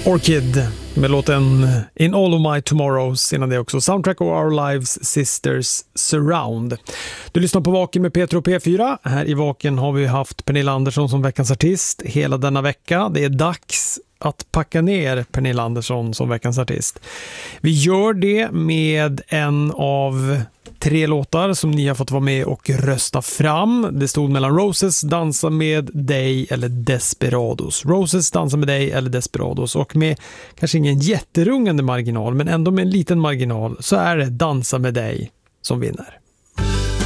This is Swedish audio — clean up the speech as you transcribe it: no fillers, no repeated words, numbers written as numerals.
Orchid med låten In All of My Tomorrows, innan det också Soundtrack of Our Lives, Sisters Surround. Du lyssnar på Vaken med Peter och P4. Här i Vaken har vi haft Pernilla Andersson som veckans artist hela denna vecka. Det är dags att packa ner Pernilla Andersson som veckans artist. Vi gör det med en av 3 låtar som ni har fått vara med och rösta fram. Det stod mellan Roses, Dansa med dig eller Desperados. Roses, Dansa med dig eller Desperados. Och med kanske ingen jätterungande marginal, men ändå med en liten marginal, så är det Dansa med dig som vinner.